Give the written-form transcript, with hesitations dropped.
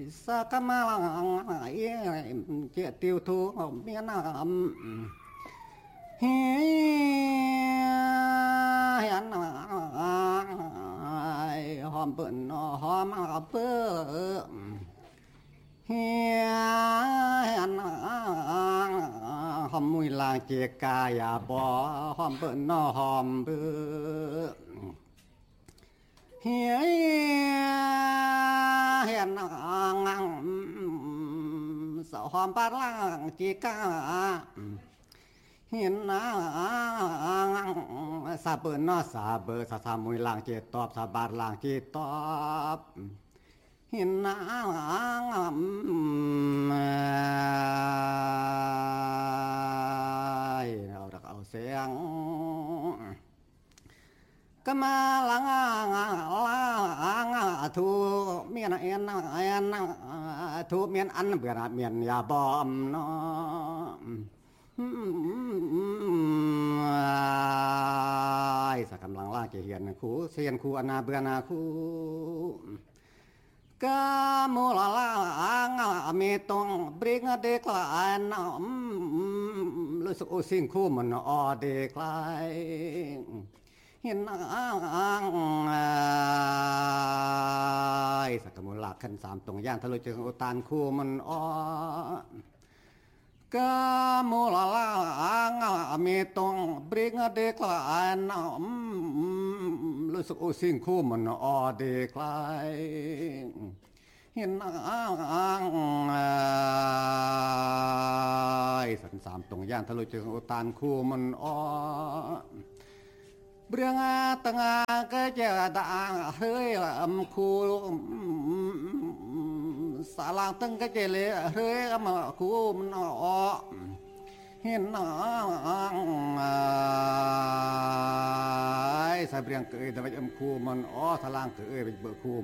sa cam chia tiêu thu miền nam hiền hòm bận hòm bơ hiền hòm mùi làng chia cà ya bò hòm bận hòm bơ hiền hiền sợ hòm ba làng chia cà hiền sa bơ nó sa bơ sa mùi làng chia tọp sa ba làng chia tọp hiềnเอาเสียงก็มาลังทูเมียนเอ็นทูเมียนอันเบื่อเมียนยาบอมเนาะสักกำลังล่าเกียนคูเสียนคูอนาเบื่อนาคูก็มูลลามีตรงบริงเด็กลายน้ำรู้สึกโอสิ่งคู่มันออเด็กลายเห็นสักมูลลาขันสามตรงย่างทะลุจึงอุตานคู่มันออก็มูลลามีตรงบริงเด็กลายน้ำรู้สึกโอสิ่งคู่มันออเด็กลายเห็นสันสามตรงย่างทะลุจึงอุตานคู่มันออเรื่องตั้งก็จะด่าเฮ้ยคูสาลางตั้งก็จะเลยเฮ้ยมาคูมันออเห็นสายเรียงเกยแต่ว่าคูมันออสาลางเกยเป็นเบอร์คู